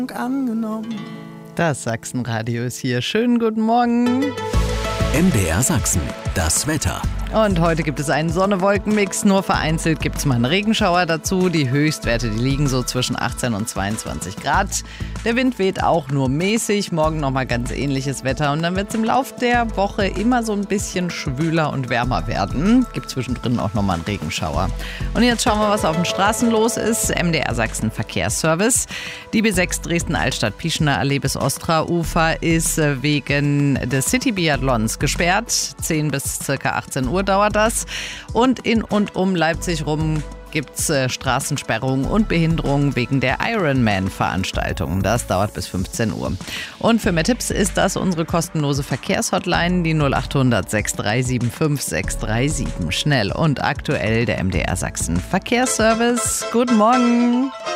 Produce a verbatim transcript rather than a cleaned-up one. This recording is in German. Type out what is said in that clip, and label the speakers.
Speaker 1: angenommen.
Speaker 2: Das Sachsenradio ist hier. Schönen guten Morgen.
Speaker 3: M D R Sachsen, das Wetter.
Speaker 2: Und heute gibt es einen Sonne-Wolken-Mix. Nur vereinzelt gibt es mal einen Regenschauer dazu. Die Höchstwerte, die liegen so zwischen achtzehn und zweiundzwanzig Grad. Der Wind weht auch nur mäßig. Morgen nochmal ganz ähnliches Wetter. Und dann wird es im Laufe der Woche immer so ein bisschen schwüler und wärmer werden. Gibt zwischendrin auch nochmal einen Regenschauer. Und jetzt schauen wir, was auf den Straßen los ist. M D R Sachsen Verkehrsservice. Die B sechs Dresden-Altstadt-Pieschener Allee bis Ostra-Ufer ist wegen des City-Biathlons gesperrt. zehn bis ca. achtzehn Uhr dauert das. Und in und um Leipzig rum gibt es äh, Straßensperrungen und Behinderungen wegen der Ironman-Veranstaltung. Das dauert bis fünfzehn Uhr. Und für mehr Tipps ist das unsere kostenlose Verkehrshotline, die null achthundert sechs drei sieben fünf sechs drei sieben. Schnell und aktuell der M D R Sachsen Verkehrsservice. Guten Morgen.